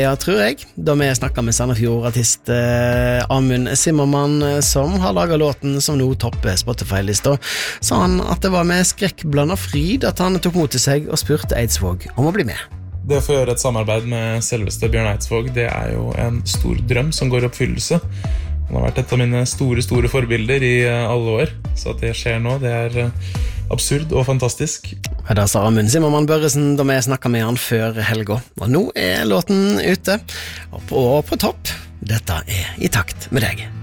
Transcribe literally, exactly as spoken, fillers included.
Ja, tror jeg. Da vi snakket med Sandefjord-artist eh, Amund Zimmermann, som har laget låten som nå topper Spotify-lista, sa han at det var med skrekkblandet fryd at han tok mot til seg og spurte Eidsvåg om å bli med. Det å få gjøre et samarbeid med selveste Bjørn Eidsvåg, det er jo en stor drøm som går i oppfyllelse. Han har vært et av mine store, store forbilder i alle år, så at det skjer nå, det er absurd og fantastisk. Da sa Amund Zimmermann Børresen da vi snakket med han før helga. Og nå er låten ute, og på, og på topp. Dette er I takt med deg.